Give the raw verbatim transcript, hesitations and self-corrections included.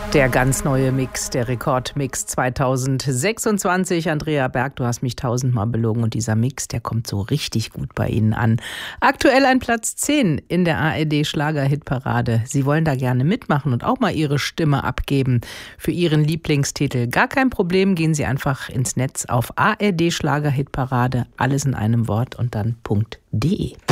Der ganz neue Mix, der Rekordmix zweitausendsechsundzwanzig. Andrea Berg, du hast mich tausendmal belogen und dieser Mix, der kommt so richtig gut bei Ihnen an. Aktuell ein Platz zehn in der A R D-Schlager-Hitparade. Sie wollen da gerne mitmachen und auch mal Ihre Stimme abgeben für Ihren Lieblingstitel. Gar kein Problem, gehen Sie einfach ins Netz auf A R D-Schlager-Hitparade, alles in einem Wort und dann .de.